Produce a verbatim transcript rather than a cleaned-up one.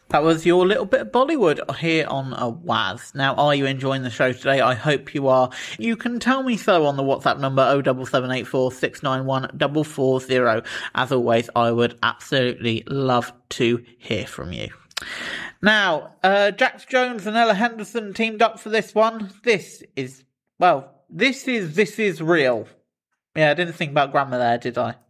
That was your little bit of Bollywood here on a Waz. Now, are you enjoying the show today? I hope you are. You can tell me so on the WhatsApp number oh seven seven eight four, six nine one, four four zero. As always, I would absolutely love to hear from you. Now, uh, Jax Jones and Ella Henderson teamed up for this one. This is, well, this is, this is real. Yeah, I didn't think about grammar there, did I?